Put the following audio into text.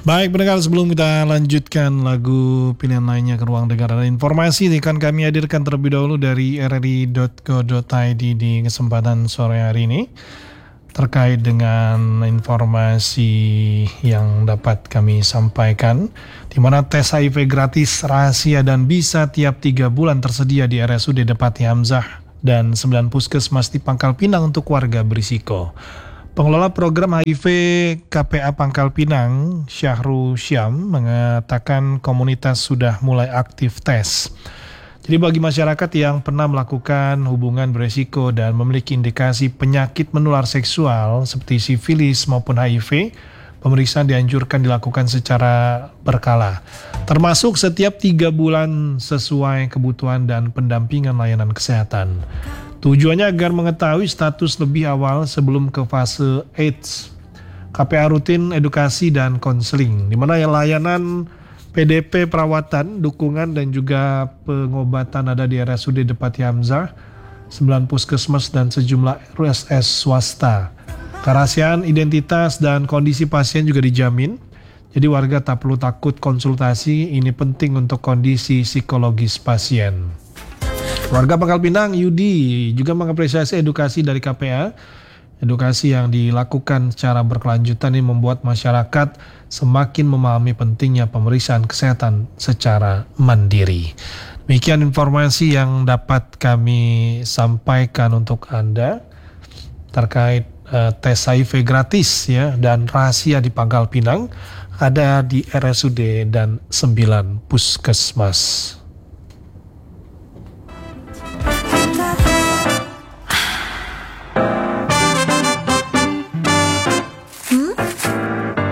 Baik pendengar, sebelum kita lanjutkan lagu pilihan lainnya ke ruang dengar dan informasi ini kan kami hadirkan terlebih dahulu dari rri.co.id di kesempatan sore hari ini terkait dengan informasi yang dapat kami sampaikan, di mana tes HIV gratis rahasia dan bisa tiap 3 bulan tersedia di RSUD Depati Hamzah dan 9 puskesmas di Pangkal Pinang untuk warga berisiko. Pengelola program HIV KPA Pangkal Pinang, Syahrul Syam, mengatakan komunitas sudah mulai aktif tes. Jadi bagi masyarakat yang pernah melakukan hubungan beresiko dan memiliki indikasi penyakit menular seksual seperti sifilis maupun HIV, pemeriksaan dianjurkan dilakukan secara berkala, termasuk setiap 3 bulan sesuai kebutuhan dan pendampingan layanan kesehatan. Tujuannya agar mengetahui status lebih awal sebelum ke fase AIDS. KPA rutin edukasi dan konseling, di mana layanan PDP perawatan, dukungan dan juga pengobatan ada di RSUD Depati Hamzah, 9 puskesmas dan sejumlah RSS swasta. Kerahasiaan identitas dan kondisi pasien juga dijamin. Jadi warga tak perlu takut konsultasi, ini penting untuk kondisi psikologis pasien. Warga Pangkal Pinang, Yudi, juga mengapresiasi edukasi dari KPA. Edukasi yang dilakukan secara berkelanjutan ini membuat masyarakat semakin memahami pentingnya pemeriksaan kesehatan secara mandiri. Demikian informasi yang dapat kami sampaikan untuk Anda terkait tes HIV gratis ya dan rahasia di Pangkal Pinang ada di RSUD dan 9 puskesmas.